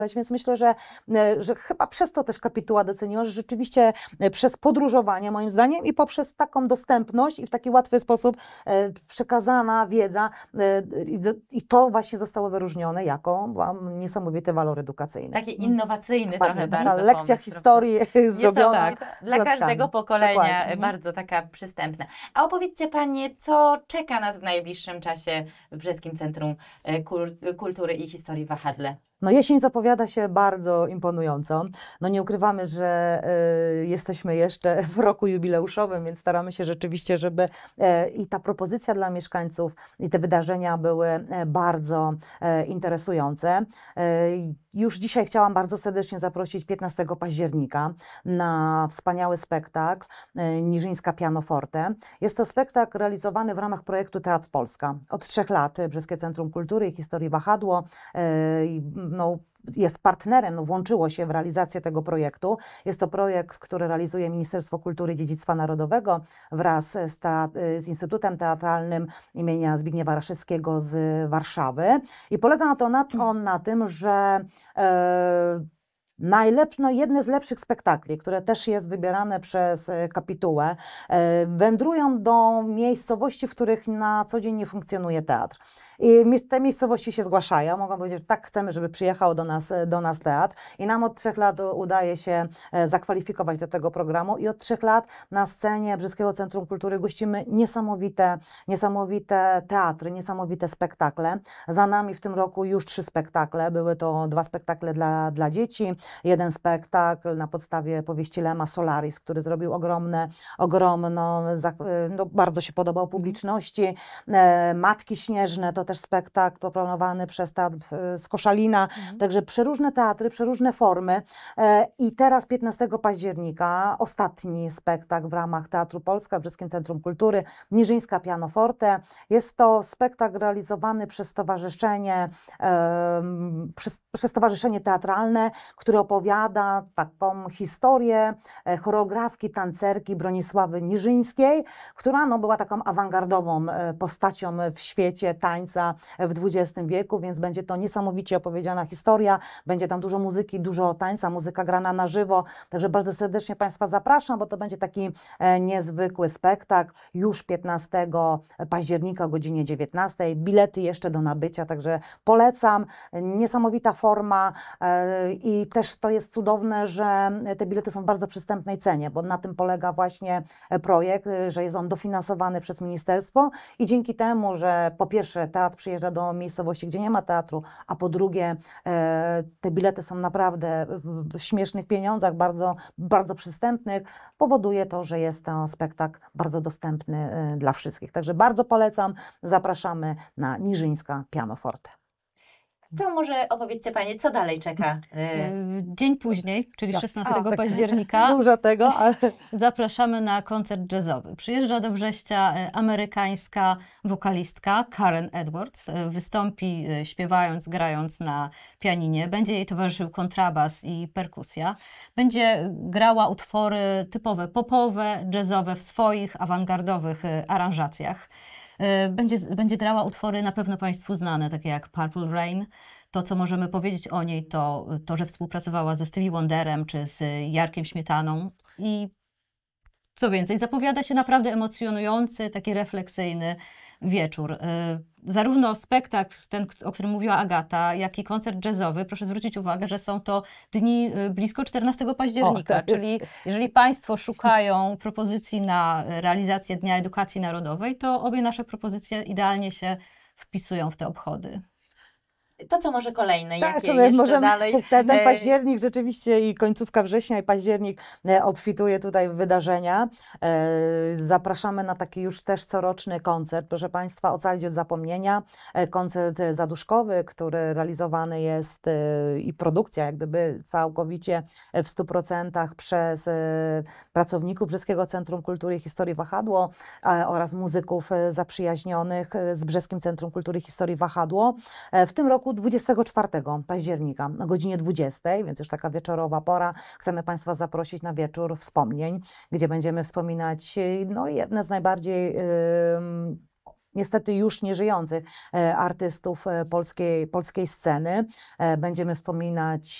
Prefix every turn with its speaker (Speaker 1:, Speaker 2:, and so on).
Speaker 1: Więc myślę, że chyba przez to też kapituła doceniła, że rzeczywiście przez podróżowanie moim zdaniem i poprzez taką dostępność i w taki łatwy sposób przekazana wiedza i to właśnie zostało wyróżnione jako niesamowity walor edukacyjny.
Speaker 2: Taki innowacyjny
Speaker 1: Dokładnie,
Speaker 2: trochę
Speaker 1: taka
Speaker 2: bardzo
Speaker 1: lekcja
Speaker 2: pomysł,
Speaker 1: historii zrobiona
Speaker 2: tak, dla
Speaker 1: klockami.
Speaker 2: każdego pokolenia,
Speaker 1: Dokładnie.
Speaker 2: bardzo taka przystępna. A opowiedzcie Panie, co czeka nas w najbliższym czasie w Brzeskim Centrum Kultury i Historii w Wahadle?
Speaker 1: No jesień zapowiada się bardzo imponująco. No nie ukrywamy, że jesteśmy jeszcze w roku jubileuszowym, więc staramy się rzeczywiście, żeby i ta propozycja dla mieszkańców i te wydarzenia były bardzo interesujące. Już dzisiaj chciałam bardzo serdecznie zaprosić 15 października na wspaniały spektakl Niżyńska Pianoforte. Jest to spektakl realizowany w ramach projektu Teatr Polska. Od 3 lat Brzeskie Centrum Kultury i Historii Wahadło jest partnerem, włączyło się w realizację tego projektu. Jest to projekt, który realizuje Ministerstwo Kultury i Dziedzictwa Narodowego wraz z Instytutem Teatralnym imienia Zbigniewa Raszewskiego z Warszawy. I polega on na tym, że jedne z lepszych spektakli, które też jest wybierane przez kapitułę, wędrują do miejscowości, w których na co dzień nie funkcjonuje teatr. I te miejscowości się zgłaszają, mogą powiedzieć, że tak chcemy, żeby przyjechał do nas teatr. I nam od 3 lat udaje się zakwalifikować do tego programu i od 3 lat na scenie Brzeskiego Centrum Kultury gościmy niesamowite teatry, niesamowite spektakle. Za nami w tym roku już 3 spektakle. Były to 2 spektakle dla dzieci, jeden spektakl na podstawie powieści Lema Solaris, który zrobił bardzo się podobał publiczności. Matki Śnieżne to też spektakl poplanowany przez Teatr z Koszalina. Także przeróżne teatry, przeróżne formy. I teraz 15 października ostatni spektakl w ramach Teatru Polska w Brzeskim Centrum Kultury Niżyńska Pianoforte. Jest to spektakl realizowany przez stowarzyszenie teatralne, które opowiada taką historię choreografki, tancerki Bronisławy Niżyńskiej, która była taką awangardową postacią w świecie tańca w XX wieku, więc będzie to niesamowicie opowiedziana historia. Będzie tam dużo muzyki, dużo tańca, muzyka grana na żywo. Także bardzo serdecznie Państwa zapraszam, bo to będzie taki niezwykły spektakl. Już 15 października o godzinie 19. Bilety jeszcze do nabycia, także polecam. Niesamowita forma i też to jest cudowne, że te bilety są w bardzo przystępnej cenie, bo na tym polega właśnie projekt, że jest on dofinansowany przez ministerstwo i dzięki temu, że po pierwsze teatr przyjeżdża do miejscowości, gdzie nie ma teatru, a po drugie te bilety są naprawdę w śmiesznych pieniądzach, bardzo, bardzo przystępnych, powoduje to, że jest to spektakl bardzo dostępny dla wszystkich. Także bardzo polecam, zapraszamy na Niżyńska Pianoforte.
Speaker 2: To może opowiedzcie Panie, co dalej czeka?
Speaker 3: Dzień później, czyli 16 października,
Speaker 1: dużo tego, ale
Speaker 3: zapraszamy na koncert jazzowy. Przyjeżdża do Brześcia amerykańska wokalistka Karen Edwards. Wystąpi śpiewając, grając na pianinie. Będzie jej towarzyszył kontrabas i perkusja. Będzie grała utwory typowe popowe, jazzowe w swoich awangardowych aranżacjach. Będzie grała utwory na pewno Państwu znane, takie jak Purple Rain. To, co możemy powiedzieć o niej, to, że współpracowała ze Stevie Wonderem czy z Jarkiem Śmietaną. I co więcej, zapowiada się naprawdę emocjonujący, taki refleksyjny wieczór. Zarówno spektakl, ten, o którym mówiła Agata, jak i koncert jazzowy, proszę zwrócić uwagę, że są to dni blisko 14 października, czyli jeżeli Państwo szukają propozycji na realizację Dnia Edukacji Narodowej, to obie nasze propozycje idealnie się wpisują w te obchody.
Speaker 2: To co może kolejne? Jakie jeszcze dalej?
Speaker 1: Ten październik rzeczywiście i końcówka września i październik obfituje tutaj w wydarzenia. Zapraszamy na taki już też coroczny koncert, proszę Państwa, Ocalić od zapomnienia. Koncert zaduszkowy, który realizowany jest i produkcja jak gdyby całkowicie w 100% przez pracowników Brzeskiego Centrum Kultury i Historii Wahadło oraz muzyków zaprzyjaźnionych z Brzeskim Centrum Kultury i Historii Wahadło. W tym roku 24 października o godzinie 20, więc już taka wieczorowa pora. Chcemy Państwa zaprosić na wieczór wspomnień, gdzie będziemy wspominać jedne z najbardziej niestety już nieżyjących artystów polskiej sceny. Będziemy wspominać